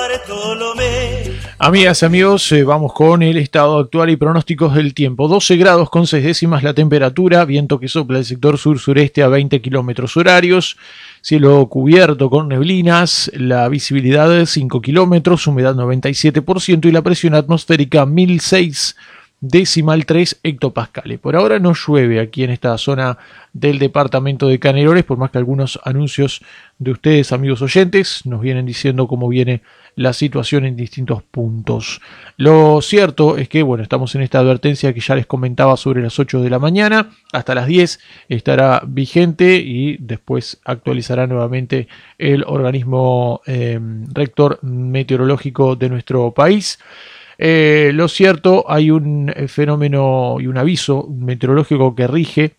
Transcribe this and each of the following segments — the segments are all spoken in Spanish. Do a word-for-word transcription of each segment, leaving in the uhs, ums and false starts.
Bartolomé. Amigas y amigos, eh, vamos con el estado actual y pronósticos del tiempo. doce grados con seis décimas la temperatura, viento que sopla del sector sur-sureste a veinte kilómetros horarios, cielo cubierto con neblinas, la visibilidad de cinco kilómetros, humedad noventa y siete por ciento y la presión atmosférica mil seis decimal tres hectopascales. Por ahora no llueve aquí en esta zona del departamento de Canelones, por más que algunos anuncios de ustedes, amigos oyentes, nos vienen diciendo cómo viene la situación en distintos puntos. Lo cierto es que, bueno, estamos en esta advertencia que ya les comentaba sobre las ocho de la mañana, hasta las diez estará vigente y después actualizará nuevamente el organismo eh, rector meteorológico de nuestro país. Eh, lo cierto, hay un fenómeno y un aviso meteorológico que rige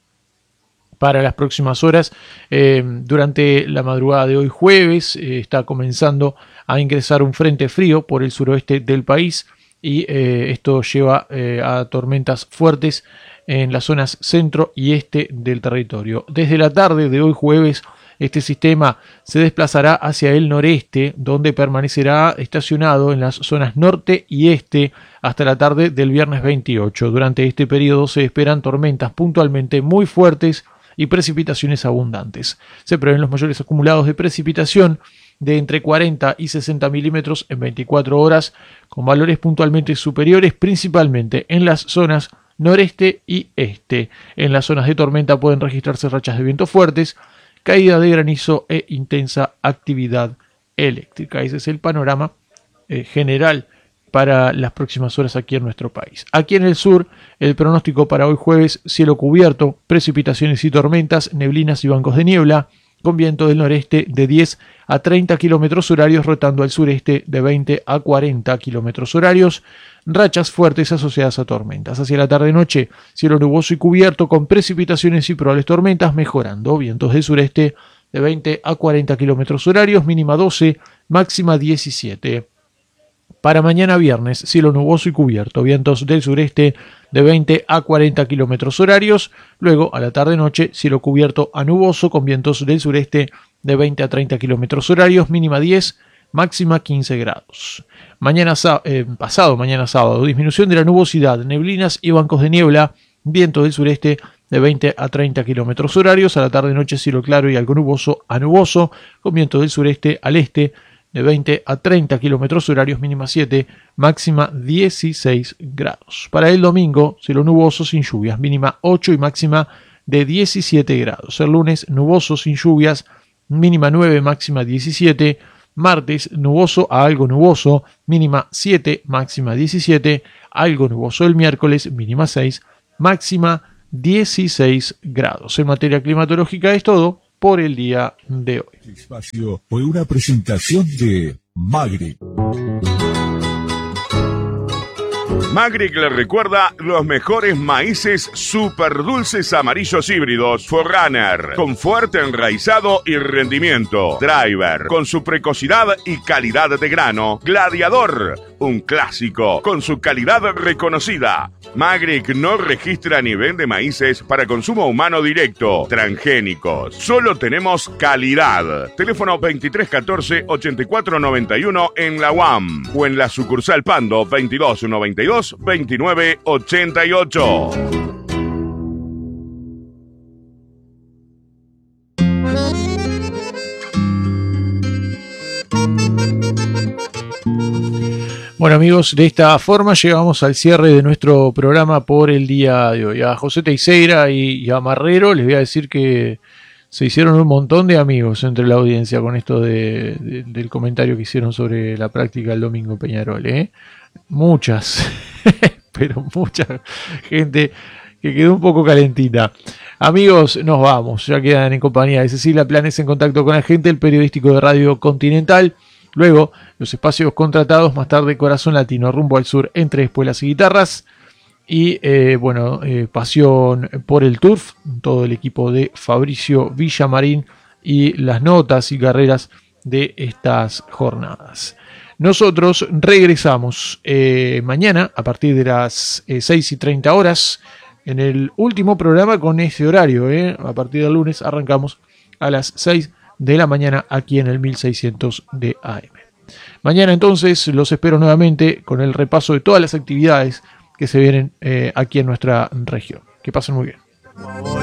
para las próximas horas. Eh, durante la madrugada de hoy jueves eh, está comenzando a ingresar un frente frío por el suroeste del país y eh, esto lleva eh, a tormentas fuertes en las zonas centro y este del territorio. Desde la tarde de hoy jueves, este sistema se desplazará hacia el noreste, donde permanecerá estacionado en las zonas norte y este hasta la tarde del viernes veintiocho. Durante este periodo se esperan tormentas puntualmente muy fuertes y precipitaciones abundantes. Se prevén los mayores acumulados de precipitación de entre cuarenta y sesenta milímetros en veinticuatro horas, con valores puntualmente superiores, principalmente en las zonas noreste y este. En las zonas de tormenta pueden registrarse rachas de viento fuertes, caída de granizo e intensa actividad eléctrica. Ese es el panorama eh, general para las próximas horas aquí en nuestro país. Aquí en el sur, el pronóstico para hoy jueves: cielo cubierto, precipitaciones y tormentas, neblinas y bancos de niebla, con viento del noreste de diez a treinta kilómetros horarios, rotando al sureste de veinte a cuarenta kilómetros horarios, rachas fuertes asociadas a tormentas. Hacia la tarde-noche, cielo nuboso y cubierto con precipitaciones y probables tormentas, mejorando, vientos del sureste de veinte a cuarenta kilómetros horarios, mínima doce, máxima diecisiete. Para mañana viernes, cielo nuboso y cubierto, vientos del sureste de veinte a cuarenta kilómetros horarios. Luego, a la tarde-noche, cielo cubierto a nuboso con vientos del sureste de veinte a treinta kilómetros horarios, mínima diez, máxima quince grados. Mañana eh, pasado, mañana sábado, disminución de la nubosidad, neblinas y bancos de niebla, viento del sureste de veinte a treinta kilómetros horarios. A la tarde-noche, cielo claro y algo nuboso a nuboso, con viento del sureste al este de veinte a treinta kilómetros horarios, mínima siete, máxima dieciséis grados. Para el domingo, cielo nuboso sin lluvias, mínima ocho y máxima de diecisiete grados. El lunes, nuboso sin lluvias, mínima nueve, máxima diecisiete. Martes, nuboso a algo nuboso, mínima siete, máxima diecisiete. Algo nuboso el miércoles, mínima seis, máxima dieciséis grados. En materia climatológica es todo por el día de hoy. Este espacio fue una presentación de Magric. Magric le recuerda los mejores maíces super dulces amarillos híbridos Forerunner, con fuerte enraizado y rendimiento. Driver, con su precocidad y calidad de grano. Gladiador, un clásico, con su calidad reconocida. Magric no registra ni vende maíces para consumo humano directo, transgénicos. Solo tenemos calidad. Teléfono veintitrés catorce ochenta y cuatro noventa y uno en la U A M o en la sucursal Pando veintidós noventa y dos veintinueve ochenta y ocho. Bueno, amigos, de esta forma llegamos al cierre de nuestro programa por el día de hoy. A José Teixeira y, y a Marrero les voy a decir que se hicieron un montón de amigos entre la audiencia con esto de, de, del comentario que hicieron sobre la práctica el domingo Peñarol, ¿eh? Muchas, pero mucha gente que quedó un poco calentita. Amigos, nos vamos. Ya quedan en compañía de Cecilia Planes en contacto con la gente, el periodístico de Radio Continental. Luego, los espacios contratados, más tarde Corazón Latino, rumbo al sur, entre espuelas y guitarras. Y, eh, bueno, eh, pasión por el turf, todo el equipo de Fabricio Villamarín y las notas y carreras de estas jornadas. Nosotros regresamos eh, mañana a partir de las eh, seis y treinta horas en el último programa con ese horario. Eh. A partir del lunes arrancamos a las seis de la mañana aquí en el mil seiscientos de A M. Mañana entonces los espero nuevamente con el repaso de todas las actividades que se vienen eh, aquí en nuestra región. Que pasen muy bien.